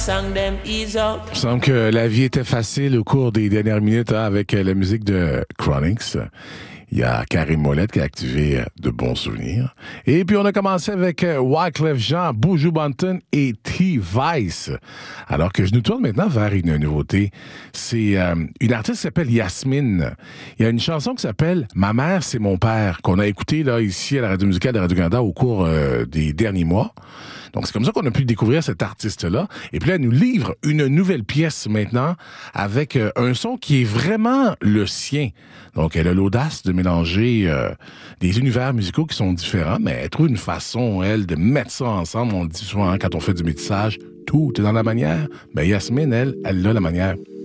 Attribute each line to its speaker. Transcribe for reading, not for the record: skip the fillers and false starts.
Speaker 1: Il me semble que la vie était facile au cours des dernières minutes avec la musique de Chronix. Il y a Karim Ouellette qui a activé de bons souvenirs. Et puis, on a commencé avec Wyclef Jean, Buju Banton et T-Vice. Alors que je nous tourne maintenant vers une nouveauté. C'est une artiste qui s'appelle Yasmine. Il y a une chanson qui s'appelle « Ma mère, c'est mon père » qu'on a écoutée là, ici à la Radio musicale de Radio-Canada au cours des derniers mois. Donc, c'est comme ça qu'on a pu découvrir cet artiste-là. Et puis là, elle nous livre une nouvelle pièce maintenant avec un son qui est vraiment le sien. Donc, elle a l'audace de mélanger des univers musicaux qui sont différents, mais elle trouve une façon, elle, de mettre ça ensemble. On le dit souvent, quand on fait du métissage, tout est dans la manière. Ben, Yasmine, elle a la manière.